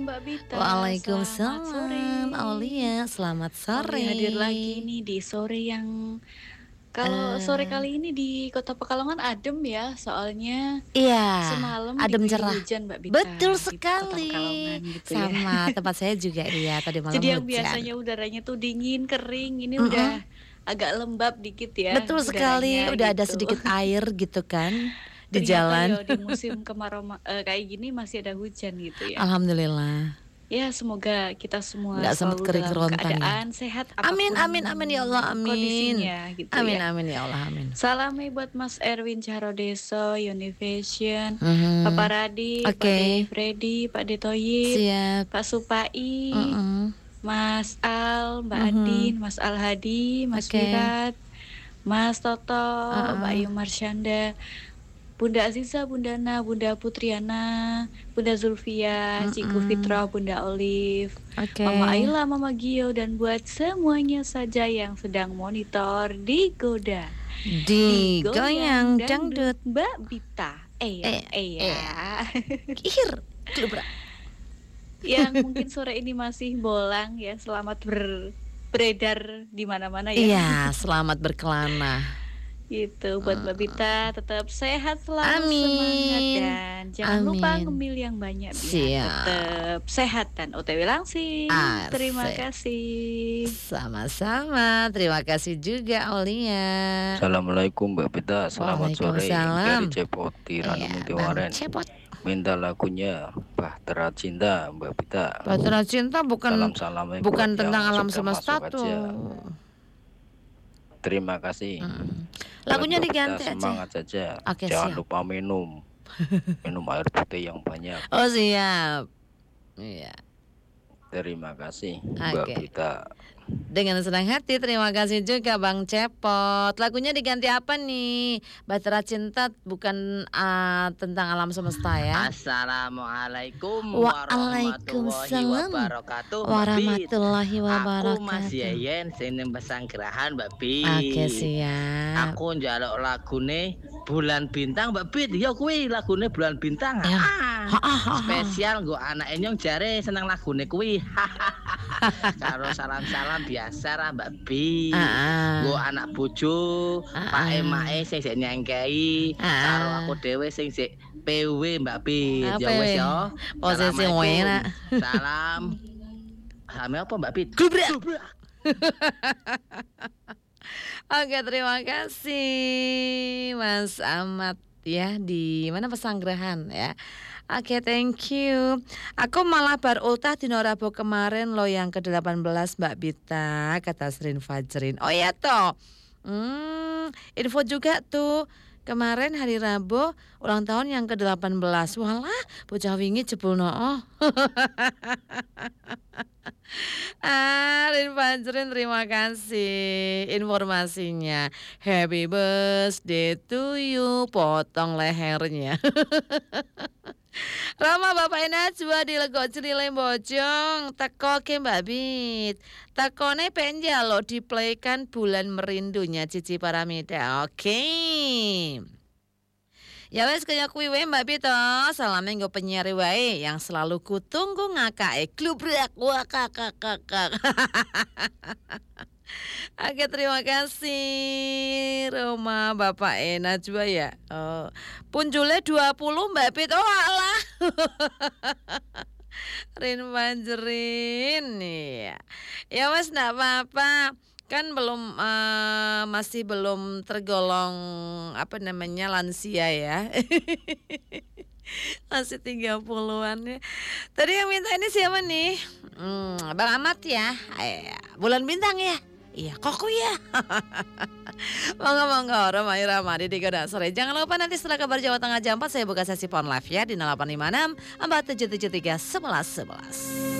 Mbak Bita, selamat Waalaikumsalam, sore. Aulia. Selamat Aulia hadir sore. lagi nih di sore yang kalau sore Eh, kali ini di Kota Pekalongan adem ya, soalnya iya, semalam adem diguyur cerah. hujan Mbak Betul Bita di Kota sekali. Pekalongan gitu ya. Sama tempat saya juga iya, tadi malam Jadi yang hujan. biasanya udaranya tuh dingin, kering, ini Mm-mm. udah agak lembab dikit ya Betul sekali, udaranya udah ada gitu. sedikit air gitu kan di Ternyata jalan. ya di musim kemarau kayak gini masih ada hujan gitu ya. Alhamdulillah. Ya, semoga kita semua Nggak sempet selalu kering dalam kerontang ya. keadaan sehat Amin, apapun amin, amin ya Allah, amin. kondisinya gitu Amin, ya. amin ya Allah, amin. Salamnya buat Mas Erwin Carodeso, Univision, Papa Mhm. Radit, Pak Oke, De Freddy, Pak De Toyib, siap. Pak Supai, Mm-mm. Mas Al, Mbak Mhm. Andin, Mas Al Hadi, Mas Oke. Wirat, Mas Toto, Mbak Uh-uh. Ayu Marsyanda, Bunda Aziza, Bunda Na, Bunda Putriana, Bunda Zulfia, Ciku Mm-mm. Fitrah, Bunda Olive, Oke. Mama Ayla, Mama Gio, dan buat semuanya saja yang sedang monitor Digoda, Digoyang Digoyang dangdut. Dangdut Mbak Bita, Eh, ya. kihir, klubra. Yang mungkin sore ini masih bolang ya, selamat beredar di mana-mana ya. Iya, selamat berkelana. Gitu buat Mbak Bita, tetap sehat selalu, semangat, Amin. dan jangan lupa Amin. ngemil yang banyak biar Siap. tetap sehat dan OTW langsing. Terima Asik. kasih. Sama-sama. Terima kasih juga Aulia. Assalamualaikum Mbak Bita, selamat sore Waalaikumsalam. dari Cepoti Iya, Ranum Bang Tiwaren. Cepot. Minta lagunya Bahtera Cinta Mbak Bita. Bahtera Cinta bukan Salam-salam bukan buat tentang yang alam sudah semesta masuk tuh. aja. Terima kasih. Lagunya Buat Mbak diganti Bita, aja. semangat saja. Oke, Jangan siap. lupa minum air putih yang banyak. Oh, siap. Iya. Terima kasih Mbak Oke. Bita. Dengan senang hati, terima kasih juga Bang Cepot. Lagunya diganti apa nih? Bahtera Cinta bukan tentang alam semesta ya. Assalamualaikum Waalaikumsalam warahmatullahi wabarakatuh. warahmatullahi wabarakatuh. Aku Mas Yeyen sing Pesanggrahan Mbak Bit. Oke, siap. Aku njaluk lagune Bulan Bintang Mbak Bit. Ya kuwi lagune Bulan Bintang. Ya. Spesial nggo anake nyong jare seneng lagune kuwi. Karo salam-salam biasa ra Mbak Bit. Nggo anak bojo, Pak Emake sing sik nyengkei, karo aku dhewe sing sik PW Mbak Bit. Ya wis ya. Posisi wena. Salam. Same apa Mbak Bit? Gubrak. Oke, terima kasih Mas Ahmad ya di mana Pesanggrahan ya. Oke, thank you. Aku malah bar ultah dino Rabu kemarin lo yang ke-18 Mbak Bita, kata Srin Fajrin. Oh ya toh. Info juga tuh. Kemarin hari Rabu ulang tahun yang ke-18. Walah, bocah wingi jebulno. Rin Fajrin, terima kasih informasinya. Happy birthday to you. Potong lehernya. Rama Bapak Najwa di Lego Cililem Bojong teko ke Mbak Bit. Tekone pengen lo diplaykan Bulan Merindunya Cici Paramida. Oke. Ya wes kaya kuwi wae Mbak Bit toh. Salame nggo penyiar wae yang selalu kutunggu ngakake glubrak wakakakak. Oke, terima kasih Roma Bapak Najwa ya. Punjule 20 Mbak Bit. Oh alah. Rin Fajrin ya. Ya wes enggak apa-apa. Kan belum masih belum tergolong apa namanya lansia ya. Masih 30-an ya. Tadi yang minta ini siapa nih? Bang Ahmad ya. Bulan Bintang ya. Iya, kok ya. Monggo Roma Ramadi di Goda Sore. Jangan lupa nanti setelah kabar Jawa Tengah jam 4 saya buka sesi phone live ya di 0856 4773 1111.